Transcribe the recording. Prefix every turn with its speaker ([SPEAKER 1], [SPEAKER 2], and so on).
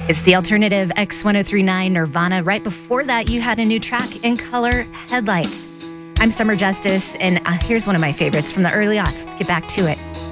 [SPEAKER 1] It's the alternative X1039 Nirvana. Right before that, you had a new track, In Color Headlights. I'm Summer Justice, and here's one of my favorites from the early aughts. Let's get back to it.